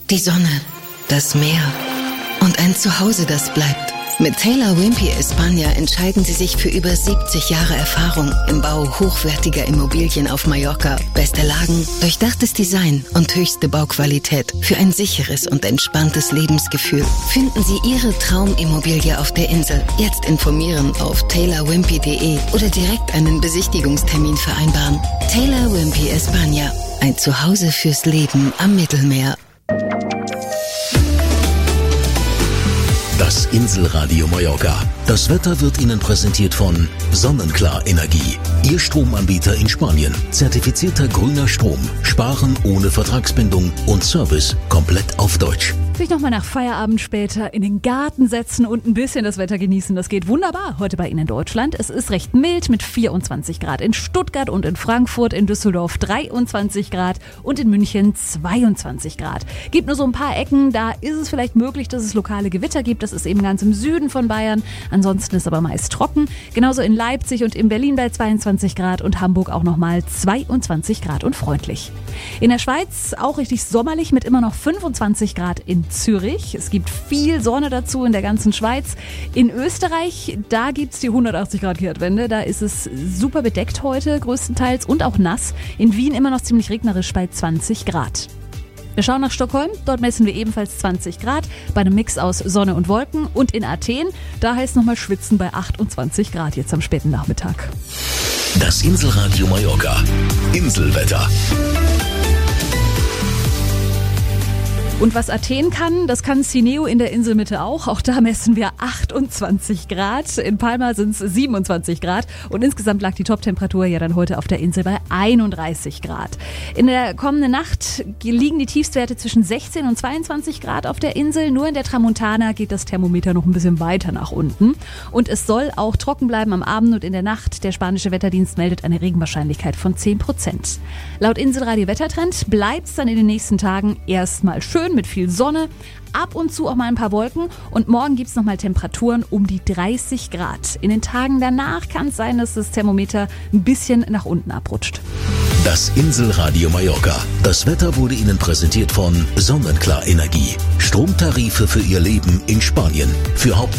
Die Sonne, das Meer und ein Zuhause, das bleibt. Mit Taylor Wimpey España entscheiden Sie sich für über 70 Jahre Erfahrung im Bau hochwertiger Immobilien auf Mallorca. Beste Lagen, durchdachtes Design und höchste Bauqualität für ein sicheres und entspanntes Lebensgefühl. Finden Sie Ihre Traumimmobilie auf der Insel. Jetzt informieren auf taylorwimpey.de oder direkt einen Besichtigungstermin vereinbaren. Taylor Wimpey España, ein Zuhause fürs Leben am Mittelmeer. Das Inselradio Mallorca. Das Wetter wird Ihnen präsentiert von Sonnenklar Energie. Ihr Stromanbieter in Spanien. Zertifizierter grüner Strom. Sparen ohne Vertragsbindung und Service komplett auf Deutsch. Sich nochmal nach Feierabend später in den Garten setzen und ein bisschen das Wetter genießen. Das geht wunderbar heute bei Ihnen in Deutschland. Es ist recht mild mit 24 Grad. In Stuttgart und in Frankfurt, in Düsseldorf 23 Grad und in München 22 Grad. Gibt nur so ein paar Ecken, da ist es vielleicht möglich, dass es lokale Gewitter gibt. Das ist eben ganz im Süden von Bayern. Ansonsten ist aber meist trocken. Genauso in Leipzig und in Berlin bei 22 Grad und Hamburg auch nochmal 22 Grad und freundlich. In der Schweiz auch richtig sommerlich mit immer noch 25 Grad in Zürich. Es gibt viel Sonne dazu in der ganzen Schweiz. In Österreich, da gibt's die 180 Grad Kehrtwende. Da ist es super bedeckt heute größtenteils und auch nass. In Wien immer noch ziemlich regnerisch bei 20 Grad. Wir schauen nach Stockholm, dort messen wir ebenfalls 20 Grad bei einem Mix aus Sonne und Wolken. Und in Athen, da heißt nochmal schwitzen bei 28 Grad jetzt am späten Nachmittag. Das Inselradio Mallorca. Inselwetter. Und was Athen kann, das kann Cineo in der Inselmitte auch. Auch da messen wir 28 Grad. In Palma sind es 27 Grad. Und insgesamt lag die Toptemperatur ja dann heute auf der Insel bei 31 Grad. In der kommenden Nacht liegen die Tiefstwerte zwischen 16 und 22 Grad auf der Insel. Nur in der Tramontana geht das Thermometer noch ein bisschen weiter nach unten. Und es soll auch trocken bleiben am Abend und in der Nacht. Der spanische Wetterdienst meldet eine Regenwahrscheinlichkeit von 10%. Laut Inselradio Wettertrend bleibt es dann in den nächsten Tagen erstmal schön mit viel Sonne, ab und zu auch mal ein paar Wolken und morgen gibt es nochmal Temperaturen um die 30 Grad. In den Tagen danach kann es sein, dass das Thermometer ein bisschen nach unten abrutscht. Das Inselradio Mallorca. Das Wetter wurde Ihnen präsentiert von Sonnenklar Energie. Stromtarife für Ihr Leben in Spanien. Für